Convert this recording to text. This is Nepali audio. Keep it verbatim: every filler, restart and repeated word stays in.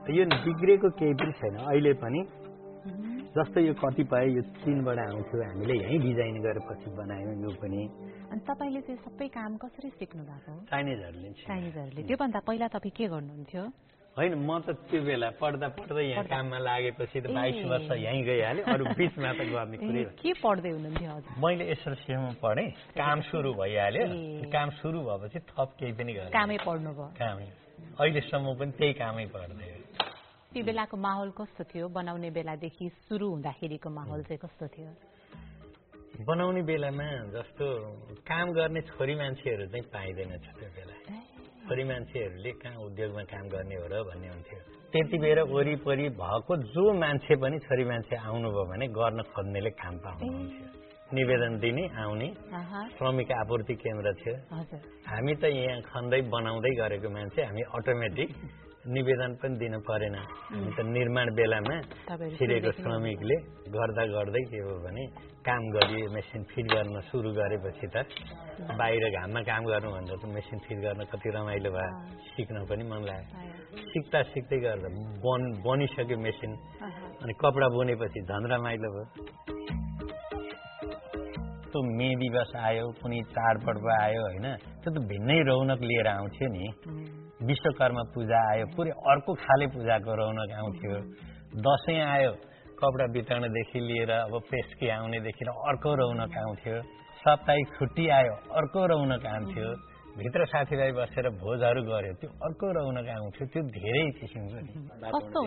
यो बिग्रेको केही पनि छैन अहिले पनि। जस्तो यो कतिपय यो चीनबाट आउँथ्यो हामीले यहीँ डिजाइन गरेर पछि बनायौँ यो पनि। अनि तपाईँले चाहिँ सबै काम कसरी सिक्नु भएको? चाइनिजहरूले चाइनिजहरूले। त्योभन्दा पहिला तपाईँ के गर्नुहुन्थ्यो? होइन म त त्यो बेला पढ्दा पढ्दै यहाँ काममा लागेपछि त बाइस वर्ष यहीँ गइहाल्यो अरू बिचमा त गर्ने कुरै के पढ्दै हुनुहुन्थ्यो? मैले एसएलसीमा पढेँ काम सुरु भइहाल्यो काम सुरु भएपछि थप केही पनि गरेँ कामै पढ्नु भयो कामै अहिलेसम्म पनि त्यही कामै पढ्दै हो। त्यो बेलाको माहौल कस्तो थियो? बनाउने बेलादेखि सुरु हुँदाखेरिको माहौल चाहिँ कस्तो थियो? बनाउने बेलामा जस्तो काम गर्ने छोरी मान्छेहरू चाहिँ पाइँदैन थियो त्यो बेला। छोरी मान्छेहरूले कहाँ उद्योगमा काम गर्ने हो र भन्ने हुन्थ्यो। त्यति बेर वरिपरि भएको जो मान्छे पनि छोरी मान्छे आउनुभयो भने गर्न खोज्नेले काम पाउनुहुन्थ्यो। निवेदन दिने आउने श्रमिक आपूर्ति केन्द्र थियो। हामी त यहाँ खन्दै बनाउँदै गरेको मान्छे हामी अटोमेटिक निवेदन पनि दिनु परेन। हामी त निर्माण बेलामा छिरेको श्रमिकले गर्दा गर्दै के हो भने काम गरियो मेसिन फिट गर्न सुरु गरेपछि त बाहिर घाममा काम गर्नुभन्दा त मेसिन फिट गर्न कति रमाइलो भयो सिक्न पनि मन लाग्यो। सिक्दा सिक्दै गर्दा बन बनिसक्यो मेसिन अनि कपडा बुनेपछि झन् रमाइलो भयो। त्यो मे दिवस आयो कुनै चाडपर्व आयो होइन त्यो त भिन्नै रौनक लिएर आउँथ्यो नि। विश्वकर्मा पूजा आयो पुरै अर्को खाले पूजाको रौनक आउँथ्यो। दसैँ आयो कपडा वितरणदेखि लिएर अब पेस्की आउनेदेखि अर्को रौनक आउँथ्यो। साप्ताहिक छुट्टी आयो अर्को रौनक आउँथ्यो। भित्र साथीभाइ बसेर भोजहरू गर्यो त्यो अर्को रौनक आउँथ्यो। त्यो धेरै किसिमको नि।